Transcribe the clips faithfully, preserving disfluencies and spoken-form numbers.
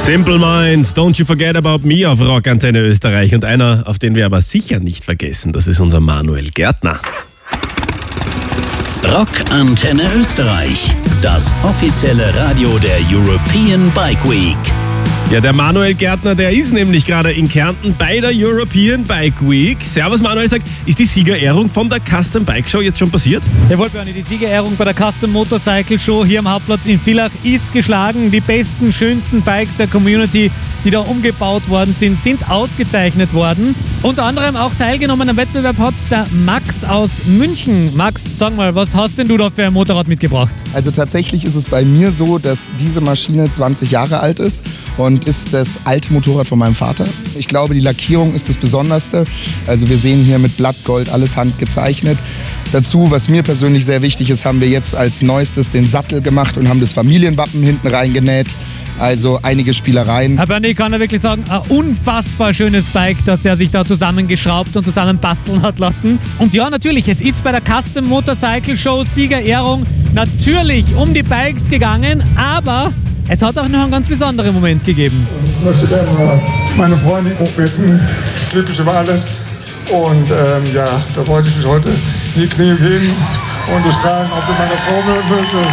Simple Minds, Don't You Forget About Me auf Rockantenne Österreich. Und einer, auf den wir aber sicher nicht vergessen, das ist unser Manuel Gärtner. Rockantenne Österreich, das offizielle Radio der European Bike Week. Ja, der Manuel Gärtner, der ist nämlich gerade in Kärnten bei der European Bike Week. Servus Manuel, sagt, ist die Siegerehrung von der Custom Bike Show jetzt schon passiert? Jawohl, Bernie, die Siegerehrung bei der Custom Motorcycle Show hier am Hauptplatz in Villach ist geschlagen. Die besten, schönsten Bikes der Community, die da umgebaut worden sind, sind ausgezeichnet worden. Unter anderem auch teilgenommen am Wettbewerb hat der Max aus München. Max, sag mal, was hast denn du da für ein Motorrad mitgebracht? Also tatsächlich ist es bei mir so, dass diese Maschine zwanzig Jahre alt ist und ist das alte Motorrad von meinem Vater. Ich glaube, die Lackierung ist das Besonderste. Also wir sehen hier mit Blattgold alles handgezeichnet. Dazu, was mir persönlich sehr wichtig ist, haben wir jetzt als Neuestes den Sattel gemacht und haben das Familienwappen hinten reingenäht. Also einige Spielereien. Herr Bernie, kann er wirklich sagen, ein unfassbar schönes Bike, das der sich da zusammengeschraubt und zusammenbasteln hat lassen. Und ja, natürlich, es ist bei der Custom Motorcycle Show Siegerehrung natürlich um die Bikes gegangen, aber es hat auch noch einen ganz besonderen Moment gegeben. Ich möchte gerne meine Freundin hochbitten, das Typische war alles. Und ähm, ja, da wollte ich mich heute in die Knie gehen und dich fragen, ob du meine Frau werden möchtest.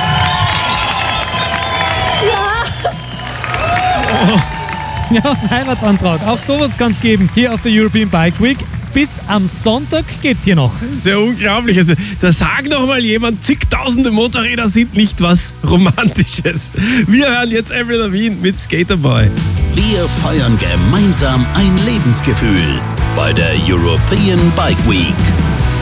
Ja, ein Heiratsantrag. Auch sowas kann es geben hier auf der European Bike Week. Bis am Sonntag geht's hier noch. Sehr unglaublich. Also, da sagt noch mal jemand, zigtausende Motorräder sind nicht was Romantisches. Wir hören jetzt Avril Lavigne mit Skaterboy. Wir feiern gemeinsam ein Lebensgefühl bei der European Bike Week.